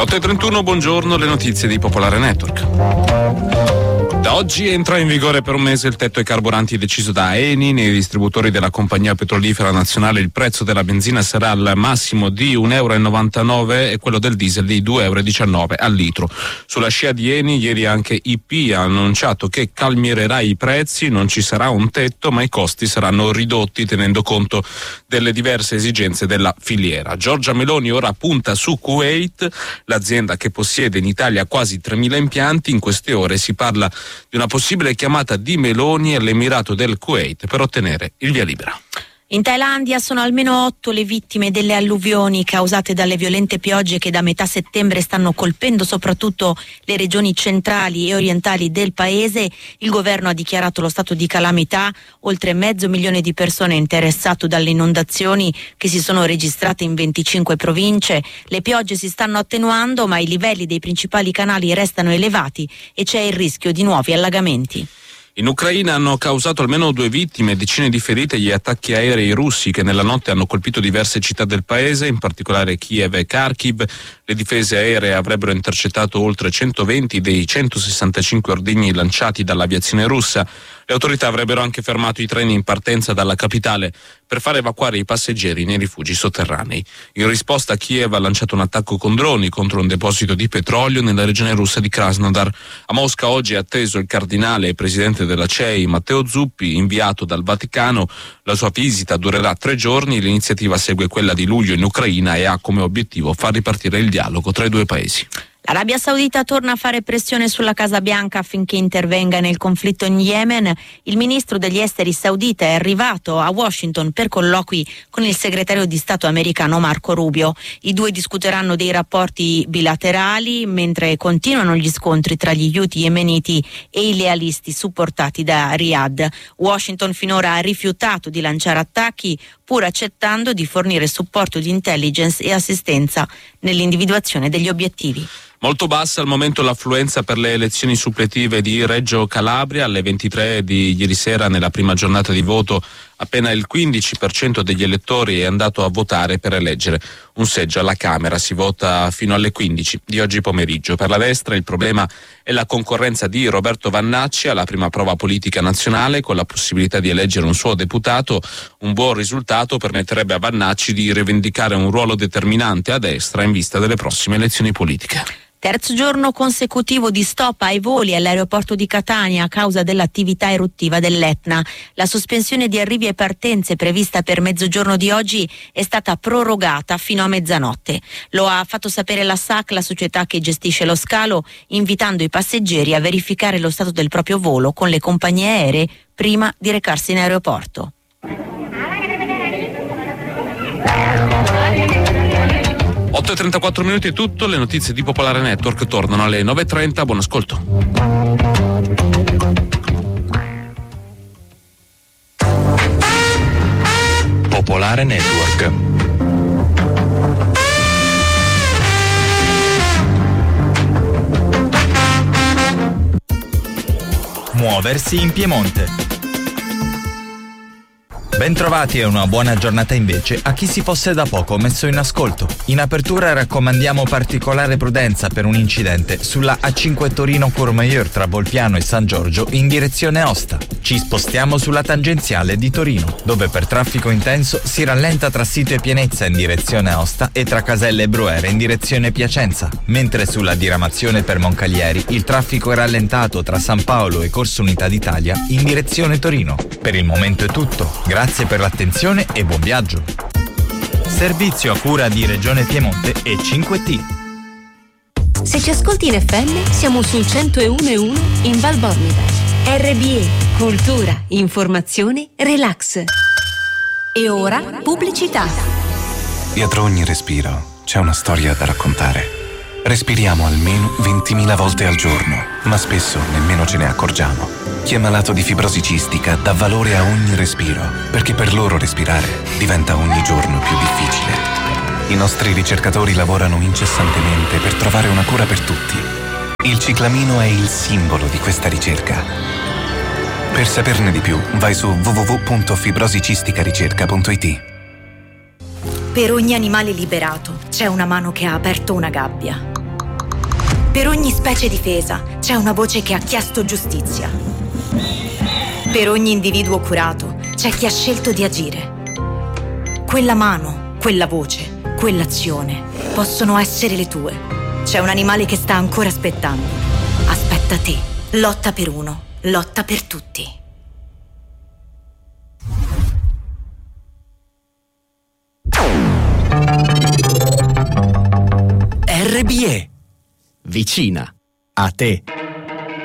8.31, buongiorno, le notizie di Popolare Network. Da oggi entra in vigore per un mese il tetto ai carburanti deciso da Eni. Nei distributori della compagnia petrolifera nazionale il prezzo della benzina sarà al massimo di 1,99 € e quello del diesel di 2,19 € al litro. Sulla scia di Eni, ieri anche IP ha annunciato che calmierà i prezzi, non ci sarà un tetto, ma i costi saranno ridotti tenendo conto delle diverse esigenze della filiera. Giorgia Meloni ora punta su Kuwait, l'azienda che possiede in Italia quasi 3.000 impianti. In queste ore si parla di una possibile chiamata di Meloni all'Emirato del Kuwait per ottenere il via libera. In Thailandia sono almeno 8 le vittime delle alluvioni causate dalle violente piogge che da metà settembre stanno colpendo soprattutto le regioni centrali e orientali del paese. Il governo ha dichiarato lo stato di calamità, oltre 500.000 di persone interessate dalle inondazioni che si sono registrate in 25 province. Le piogge si stanno attenuando, ma i livelli dei principali canali restano elevati e c'è il rischio di nuovi allagamenti. In Ucraina hanno causato almeno 2 vittime e decine di ferite gli attacchi aerei russi che nella notte hanno colpito diverse città del paese, in particolare Kiev e Kharkiv. Le difese aeree avrebbero intercettato oltre 120 dei 165 ordigni lanciati dall'aviazione russa. Le autorità avrebbero anche fermato i treni in partenza dalla capitale per far evacuare i passeggeri nei rifugi sotterranei. In risposta Kiev ha lanciato un attacco con droni contro un deposito di petrolio nella regione russa di Krasnodar. A Mosca oggi è atteso il cardinale e presidente della CEI Matteo Zuppi, inviato dal Vaticano. La sua visita durerà 3 giorni. L'iniziativa segue quella di luglio in Ucraina e ha come obiettivo far ripartire il dialogo tra i 2 paesi. L'Arabia Saudita torna a fare pressione sulla Casa Bianca affinché intervenga nel conflitto in Yemen. Il ministro degli esteri saudita è arrivato a Washington per colloqui con il segretario di Stato americano Marco Rubio. I due discuteranno dei rapporti bilaterali mentre continuano gli scontri tra gli Houthi yemeniti e i lealisti supportati da Riyadh. Washington finora ha rifiutato di lanciare attacchi, pur accettando di fornire supporto di intelligence e assistenza nell'individuazione degli obiettivi. Molto bassa al momento l'affluenza per le elezioni suppletive di Reggio Calabria. Alle 23 di ieri sera, nella prima giornata di voto, appena il 15% degli elettori è andato a votare per eleggere un seggio alla Camera. Si vota fino alle 15 di oggi pomeriggio. Per la destra il problema è la concorrenza di Roberto Vannacci alla prima prova politica nazionale, con la possibilità di eleggere un suo deputato. Un buon risultato permetterebbe a Vannacci di rivendicare un ruolo determinante a destra in vista delle prossime elezioni politiche. Terzo giorno consecutivo di stop ai voli all'aeroporto di Catania a causa dell'attività eruttiva dell'Etna. La sospensione di arrivi e partenze prevista per mezzogiorno di oggi è stata prorogata fino a mezzanotte. Lo ha fatto sapere la SAC, la società che gestisce lo scalo, invitando i passeggeri a verificare lo stato del proprio volo con le compagnie aeree prima di recarsi in aeroporto. 8.34 minuti è tutto, le notizie di Popolare Network tornano alle 9.30, buon ascolto. Popolare Network. Muoversi in Piemonte. Bentrovati e una buona giornata invece a chi si fosse da poco messo in ascolto. In apertura raccomandiamo particolare prudenza per un incidente sulla A5 Torino-Courmayeur tra Volpiano e San Giorgio in direzione Aosta. Ci spostiamo sulla tangenziale di Torino, dove per traffico intenso si rallenta tra Sito e Pienezza in direzione Aosta e tra Caselle e Bruere in direzione Piacenza, mentre sulla diramazione per Moncalieri il traffico è rallentato tra San Paolo e Corso Unità d'Italia in direzione Torino. Per il momento è tutto. Grazie per l'attenzione e buon viaggio. Servizio a cura di Regione Piemonte e 5T. Se ci ascolti in FM, siamo sul 101.1 in Val Bormida. RBE, cultura, informazione, relax. E ora, pubblicità. Dietro ogni respiro c'è una storia da raccontare. Respiriamo almeno 20.000 volte al giorno, ma spesso nemmeno ce ne accorgiamo. Chi è malato di fibrosi cistica dà valore a ogni respiro, perché per loro respirare diventa ogni giorno più difficile. I nostri ricercatori lavorano incessantemente per trovare una cura per tutti. Il ciclamino è il simbolo di questa ricerca. Per saperne di più, vai su www.fibrosicisticaRicerca.it. Per ogni animale liberato c'è una mano che ha aperto una gabbia. Per ogni specie difesa c'è una voce che ha chiesto giustizia. Per ogni individuo curato c'è chi ha scelto di agire. Quella mano, quella voce, quell'azione possono essere le tue. C'è un animale che sta ancora aspettando. Aspetta te. Lotta per uno, lotta per tutti. RBE. Vicina a te.